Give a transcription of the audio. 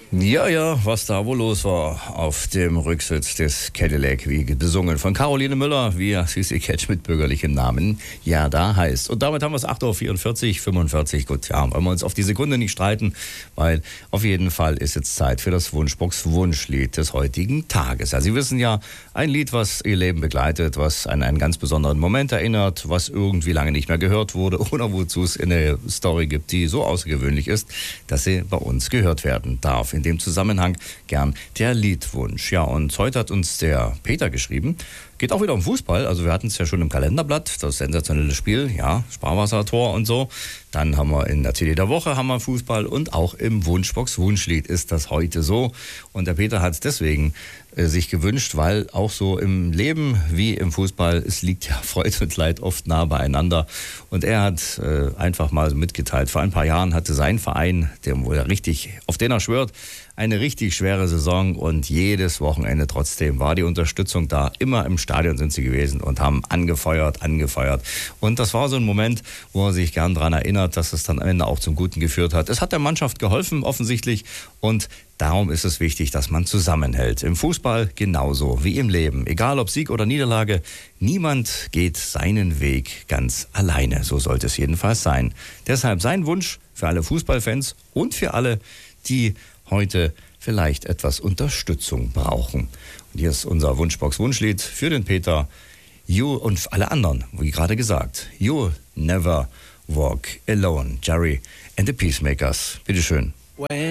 Ja, was da wohl los war auf dem Rücksitz des Cadillac, wie besungen von Caroline Müller, wie Sissi Catch mit bürgerlichem Namen ja da heißt. Und damit haben wir es 8:44 Uhr, 45, gut, ja, wollen wir uns auf die Sekunde nicht streiten, weil auf jeden Fall ist jetzt Zeit für das Wunschbox-Wunschlied des heutigen Tages. Ja, Sie wissen ja, ein Lied, was Ihr Leben begleitet, was an einen ganz besonderen Moment erinnert, was irgendwie lange nicht mehr gehört wurde oder wozu es eine Story gibt, die so außergewöhnlich ist, dass sie bei uns gehört werden darf. In dem Zusammenhang gern der Liedwunsch. Ja, und heute hat uns der Peter geschrieben. Geht auch wieder um Fußball. Also wir hatten es ja schon im Kalenderblatt, das sensationelle Spiel, ja, Sparwassertor und so. Dann haben wir in der CD der Woche haben wir Fußball und auch im Wunschbox-Wunschlied ist das heute so. Und der Peter hat es deswegen sich gewünscht, weil auch so im Leben wie im Fußball, es liegt ja Freude und Leid oft nah beieinander. Und er hat einfach mal mitgeteilt, vor ein paar Jahren hatte sein Verein, auf den er schwört, eine richtig schwere Saison und jedes Wochenende trotzdem war die Unterstützung da. Immer im Stadion sind sie gewesen und haben angefeuert. Und das war so ein Moment, wo er sich gern daran erinnert, dass es dann am Ende auch zum Guten geführt hat. Es hat der Mannschaft geholfen, offensichtlich. Und darum ist es wichtig, dass man zusammenhält. Im Fußball genauso wie im Leben. Egal ob Sieg oder Niederlage, niemand geht seinen Weg ganz alleine. So sollte es jedenfalls sein. Deshalb sein Wunsch für alle Fußballfans und für alle, die heute vielleicht etwas Unterstützung brauchen. Und hier ist unser Wunschbox-Wunschlied für den Peter. You und alle anderen, wie gerade gesagt. You'll never walk alone. Jerry and the Peacemakers. Bitteschön.